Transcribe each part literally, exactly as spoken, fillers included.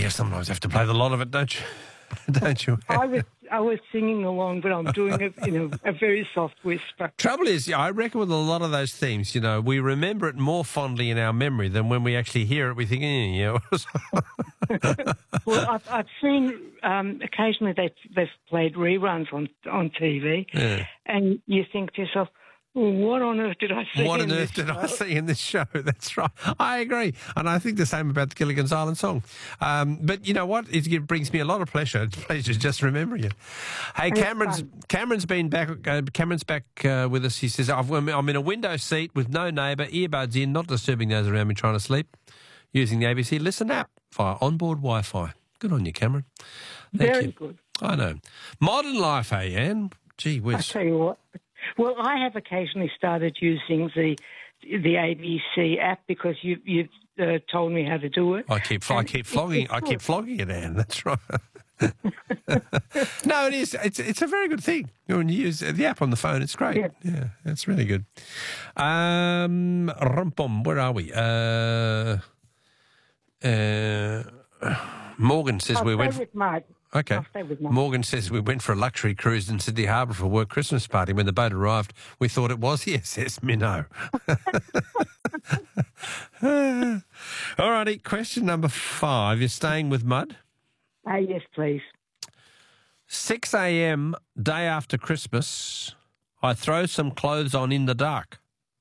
yeah, sometimes have to play the lot of it, don't you? Don't you? I was I was singing along, but I'm doing it in a, a very soft whisper. Trouble is, I reckon with a lot of those themes, you know, we remember it more fondly in our memory than when we actually hear it. We think, eh, you know. Well, I've, I've seen um, occasionally they've, they've played reruns on on T V, Yeah. and you think to yourself, well, what on earth did I see? What in on earth this did I show? see in this show? That's right. I agree. And I think the same about the Gilligan's Island song. Um, but you know what? It brings me a lot of pleasure. It's pleasure just remembering it. Hey, And it's Cameron's fun. Cameron's been back. Uh, Cameron's back uh, with us. He says, I've, I'm in a window seat with no neighbour, earbuds in, not disturbing those around me trying to sleep, using the A B C Listen app via onboard Wi-Fi. Good on you, Cameron. Thank Very you. good. I know. Modern life, eh, Anne? Gee I whiz. tell you what. Well, I have occasionally started using the the A B C app because you you've uh, told me how to do it. I keep I And keep it's- flogging it's I keep good. flogging it, Anne. That's right. No, it is. It's it's a very good thing. When you use the app on the phone, it's great. Yeah. Yeah, it's really good. Um, rumpum, where are we? Uh, uh, Morgan says I'll we stay went. with Mark. Okay. I'll stay with Mark. Morgan says we went for a luxury cruise in Sydney Harbour for a work Christmas party. When the boat arrived, we thought it was the S S Minnow. All righty, question number five. You're staying with Mud? Ah, yes, please. six a.m. day after Christmas, I throw some clothes on in the dark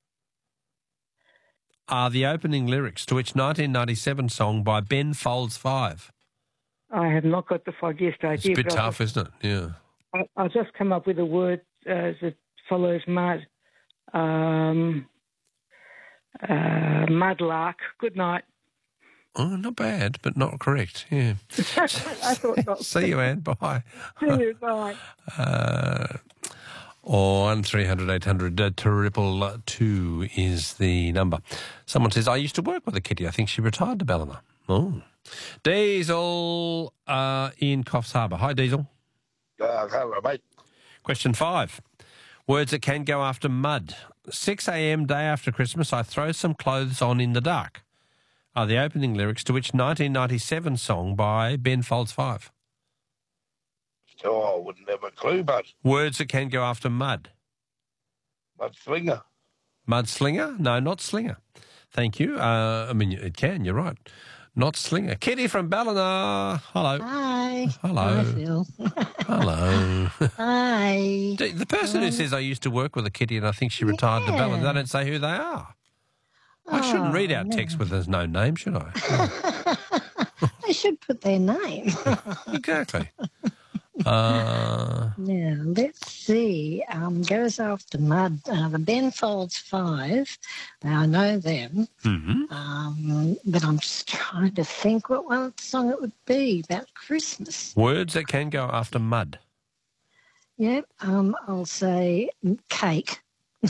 are the opening lyrics to which nineteen ninety-seven song by Ben Folds Five. I have not got the foggiest idea. It's a bit but I'll tough, isn't it? Yeah. I- I'll just come up with a word uh, that follows mud. Um, uh, mudlark. Good night. Oh, not bad, but not correct. Yeah. I thought not. See you, Anne. Bye. See you. Bye. Uh, or one three hundred eight hundred uh, triple two is the number. Someone says, I used to work with a kitty. I think she retired to Ballina. Oh. Diesel uh, in Coffs Harbour. Hi, Diesel. Uh, hello, mate. Question five. Words that can go after mud. six a.m. day after Christmas, I throw some clothes on in the dark are the opening lyrics to which nineteen ninety-seven song by Ben Folds Five. Oh, I wouldn't have a clue, but Words that can go after mud. Mudslinger. Mudslinger? No, not slinger. Thank you. Uh, I mean, it can, you're right. Not slinger. Kitty from Ballina. Hello. Hi. Hello. Hi, Phil. Hello. Hi. The person who says I used to work with a kitty and I think she retired to Yeah. Ballina, they don't say who they are. I shouldn't read out text with there's no name, should I? They should put their name. Exactly. Uh, Now, let's see. Um, goes after mud. Uh, the Ben Folds Five. Now, I know them. mhm. Um, but I'm just trying to think what one song it would be about Christmas. Words that can go after mud. Yep. Um, I'll say cake.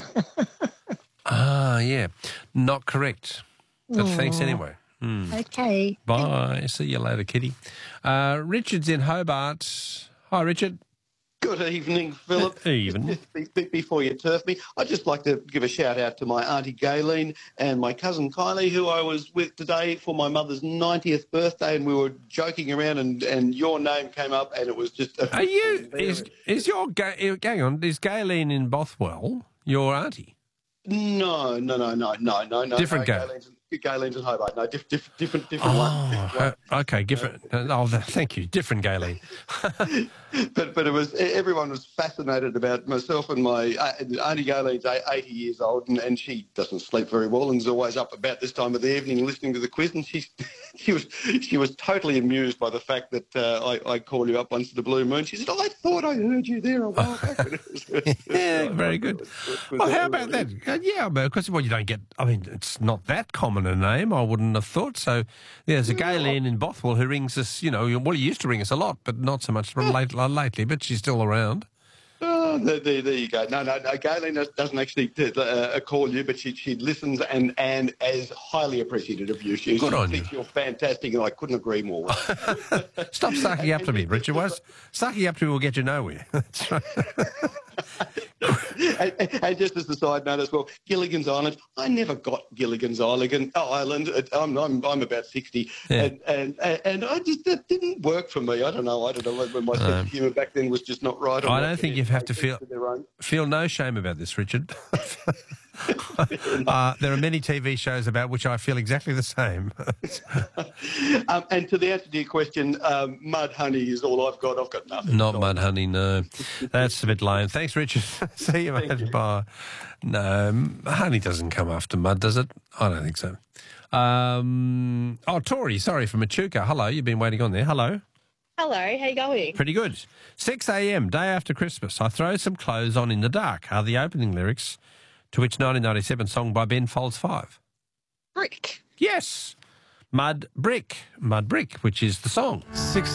Ah, yeah. Not correct. But thanks Aw. anyway. Mm. Okay. Bye. See you later, Kitty. Uh, Richard's in Hobart. Hi, Richard. Good evening, Philip. Even. Just be- be- Before you turf me, I'd just like to give a shout out to my auntie Gayleen and my cousin Kylie, who I was with today for my mother's ninetieth birthday, and we were joking around, and, and your name came up, and it was just. A Are you, is, is your, ga- hang on, is Gayleen in Bothwell your auntie? No, no, no, no, no, no, no. Different no, Gay- Gayleen's, Gayleen's in Hobart. No, diff, diff, different, different one. Oh, Different one. uh, okay, different. Uh, oh, th- thank you. Different Gayleen. But but it was everyone was fascinated about myself and my uh, Auntie Gayleen's eighty years old, and, and she doesn't sleep very well and is always up about this time of the evening listening to the quiz, and she she was she was totally amused by the fact that uh, I I called you up once in the blue moon. She said, "I thought I heard you there a while back." Yeah, very good. Well, how about that? Uh, yeah, because well, you don't get. I mean, it's not that common a name. I wouldn't have thought so. Yeah, there's a Gayleen in Bothwell who rings us. You know, well, he used to ring us a lot, but not so much late, lately. But she's still around. Oh, there, there, there you go. No, no, no. Gayleen does- doesn't actually uh, call you, but she she listens and and is highly appreciative of you. She, Good she on thinks you. you're fantastic, and I couldn't agree more. Stop sucking up to me, Richard. Was sucking up to me will get you nowhere. That's right. and, and just as a side note as well, Gilligan's Island. I never got Gilligan's Island. Oh, Island. I'm I'm, I'm about sixty, Yeah. and, and and I just that didn't work for me. I don't know. I don't know when my sense Um, of humour back then was just not right. I don't think you have to feel their own. feel no shame about this, Richard. uh, there are many T V shows about which I feel exactly the same. um, and to the answer to your question, um, mud honey is all I've got. I've got nothing. Not mud honey, no. That's a bit lame. Thanks, Richard. See you, mate. Bye. No, honey doesn't come after mud, does it? I don't think so. Um, oh, Tori, sorry, from Echuca. Hello, you've been waiting on there. Hello. Hello, how you going? Pretty good. six a.m, day after Christmas. I throw some clothes on in the dark are the opening lyrics to which nineteen ninety-seven song by Ben Folds Five? Brick. Yes. Mud Brick. Mud Brick, which is the song. Six